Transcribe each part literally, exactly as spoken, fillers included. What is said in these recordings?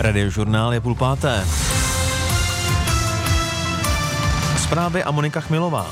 Radiožurnál je půl páté. Zprávy a Monika Chmilová.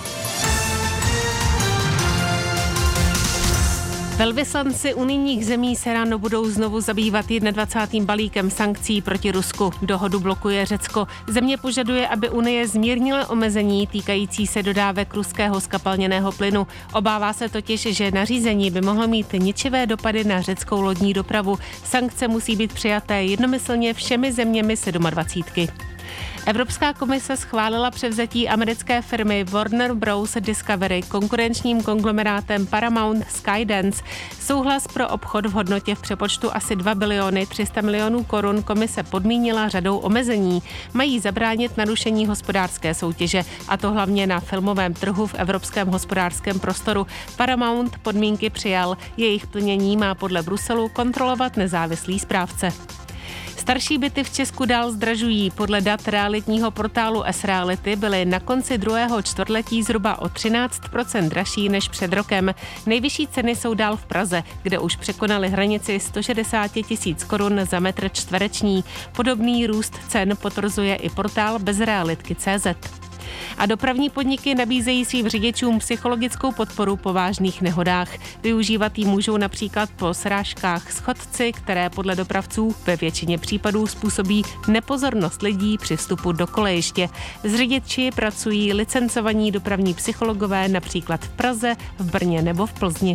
Velvyslanci unijních zemí se ráno budou znovu zabývat dvacátým prvním balíkem sankcí proti Rusku. Dohodu blokuje Řecko. Země požaduje, aby Unie zmírnila omezení týkající se dodávek ruského zkapalněného plynu. Obává se totiž, že nařízení by mohlo mít ničivé dopady na řeckou lodní dopravu. Sankce musí být přijaté jednomyslně všemi zeměmi sedmadvacítky. Evropská komise schválila převzetí americké firmy Warner Bros. Discovery konkurenčním konglomerátem Paramount Skydance. Souhlas pro obchod v hodnotě v přepočtu asi dva biliony tři sta milionů korun komise podmínila řadou omezení. Mají zabránit narušení hospodářské soutěže, a to hlavně na filmovém trhu v evropském hospodářském prostoru. Paramount podmínky přijal. Jejich plnění má podle Bruselu kontrolovat nezávislý správce. Starší byty v Česku dál zdražují. Podle dat realitního portálu S-Reality byly na konci druhého čtvrtletí zhruba o třináct procent dražší než před rokem. Nejvyšší ceny jsou dál v Praze, kde už překonaly hranici sto šedesát tisíc korun za metr čtvereční. Podobný růst cen potvrzuje i portál bezrealitky tečka cé zet. A dopravní podniky nabízejí svým řidičům psychologickou podporu po vážných nehodách. Využívat ji můžou například po srážkách s chodci, které podle dopravců ve většině případů způsobí nepozornost lidí při vstupu do kolejiště. S řidiči pracují licencovaní dopravní psychologové například v Praze, v Brně nebo v Plzni.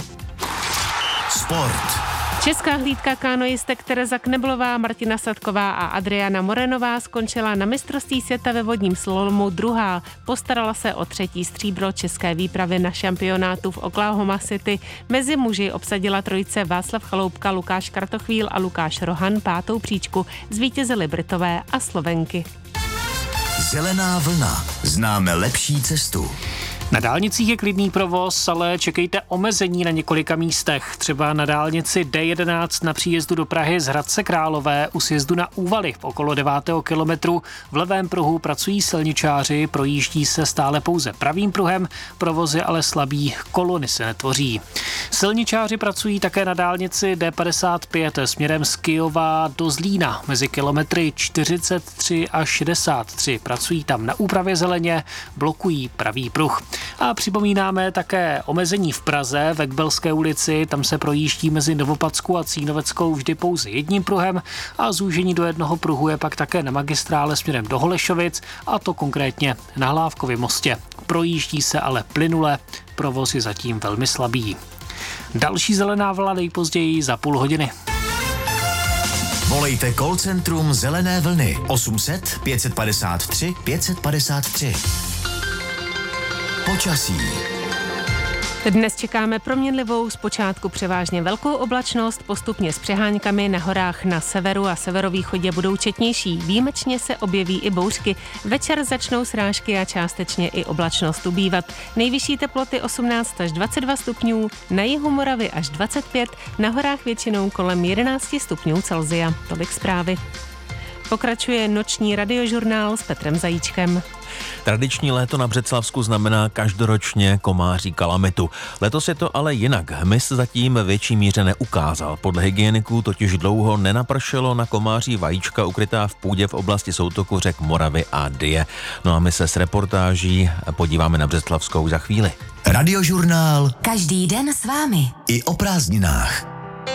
Sport. Česká hlídka kánojistek Tereza Kneblová, Martina Sadková a Adriana Morenová skončila na mistrovství světa ve vodním slalomu druhá. Postarala se o třetí stříbro české výpravy na šampionátu v Oklahoma City. Mezi muži obsadila trojice Václav Chaloupka, Lukáš Kratochvíl a Lukáš Rohan pátou příčku. Zvítězily Britové a Slovenky. Zelená vlna. Známe lepší cestu. Na dálnicích je klidný provoz, ale čekejte omezení na několika místech. Třeba na dálnici D jedenáct na příjezdu do Prahy z Hradce Králové u sjezdu na Úvaly v okolo devátého kilometru. V levém pruhu pracují silničáři, projíždí se stále pouze pravým pruhem, provoz je ale slabý, kolony se netvoří. Silničáři pracují také na dálnici D padesát pět směrem z Kyjova do Zlína mezi kilometry čtyřicet tři a šedesát tři. Pracují tam na úpravě zeleně, blokují pravý pruh. A připomínáme také omezení v Praze ve Kbelské ulici, tam se projíždí mezi Novopadskou a Cínoveckou vždy pouze jedním pruhem a zúžení do jednoho pruhu je pak také na magistrále směrem do Holešovic, a to konkrétně na Hlávkově mostě. Projíždí se ale plynule, provoz je zatím velmi slabý. Další zelená vlna nejpozději za půl hodiny. Volejte call centrum Zelené vlny osm set pět padesát tři pět padesát tři. Počasí. Dnes čekáme proměnlivou, zpočátku převážně velkou oblačnost, postupně s přeháňkami, na horách na severu a severovýchodě budou četnější. Výjimečně se objeví i bouřky. Večer začnou srážky a částečně i oblačnost ubývat. Nejvyšší teploty osmnáct až dvacet dva stupňů, na jihu Moravy až dvacet pět, na horách většinou kolem jedenáct stupňů Celsia. Tolik zprávy. Pokračuje noční radiožurnál s Petrem Zajíčkem. Tradiční léto na Břeclavsku znamená každoročně komáří kalamitu. Letos je to ale jinak. Hmyz zatím větší míře neukázal. Podle hygieniků totiž dlouho nenapršelo na komáří vajíčka ukrytá v půdě v oblasti soutoku řek Moravy a Dyje. No a my se s reportáží podíváme na Břeclavskou za chvíli. Radiožurnál. Každý den s vámi. I o prázdninách.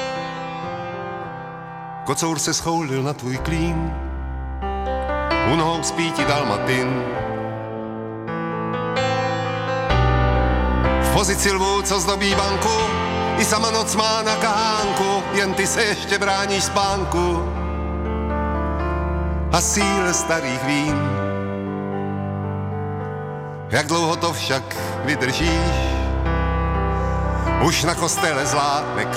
Kocour se schoulil na tvůj klín, u nohou spí ti dalmatin. V pozici lvů, co zdobí banku, i sama noc má na kahánku, jen ty se ještě bráníš spánku a síle starých vín. Jak dlouho to však vydržíš, už na kostele zvládne křič.